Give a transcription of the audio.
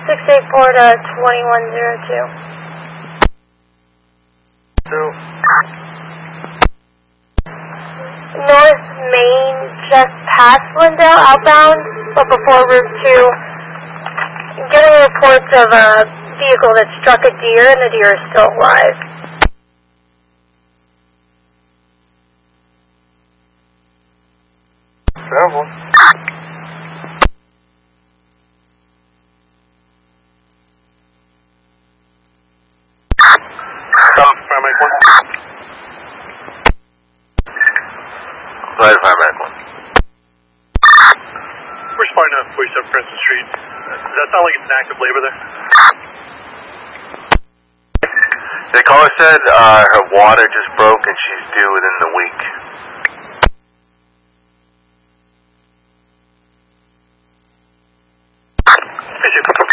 684 to 2102. North Main, just past Lindell, outbound, but before Route 2. Getting reports of a vehicle that struck a deer, and the deer is still alive. Travel. Paramedic 1. Flight Paramedic 1. We're responding to 47 Francis Street. Does that sound like it's an active labor there? The caller said her water just broke and she's due within the week. Is it